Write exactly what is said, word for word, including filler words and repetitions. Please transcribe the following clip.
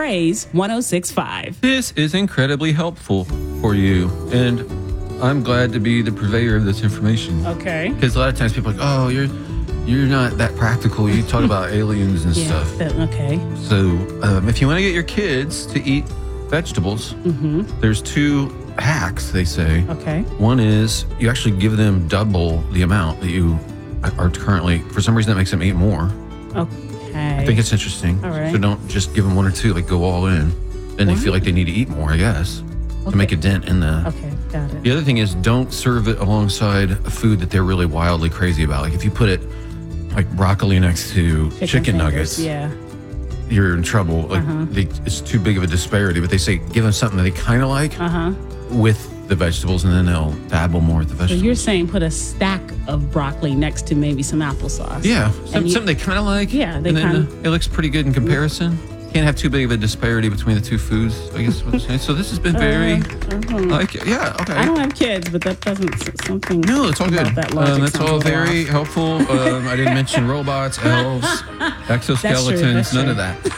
Praise one oh six point five. This is incredibly helpful for you, and I'm glad to be the purveyor of this information. Okay. Because a lot of times people are like, oh, you're you're not that practical. You talk about aliens and Yeah, stuff. that- okay. So um, if you want to get your kids to eat vegetables, Mm-hmm. there's two hacks, they say. Okay. One is you actually give them double the amount that you are currently, for some reason that makes them eat more. Okay. I think it's interesting. All right. So don't just give them one or two, like go all in. Then they feel like they need to eat more, I guess, Okay. to make a dent in the... Okay, got it. The other thing is don't serve it alongside a food that they're really wildly crazy about. Like if you put it like broccoli next to chicken, fingers, nuggets, Yeah. you're in trouble. Like Uh-huh. they, it's too big of a disparity. But they say give them something that they kind of like Uh-huh. with the vegetables, and then they'll dabble more with the So vegetables. you're saying put a stack of broccoli next to maybe some applesauce. Yeah, And some, you- something they kind of like. Yeah, they and then kinda- uh, it looks pretty good in comparison. Can't have too big of a disparity between the two foods, I guess what I'm saying. So this has been very, uh-huh. like, yeah, okay. I don't have kids, but that doesn't something. No, it's all good. about That logic Um, that's sounds all a little very off. helpful. Um, I didn't mention robots, elves, exoskeletons, that's none true. of that.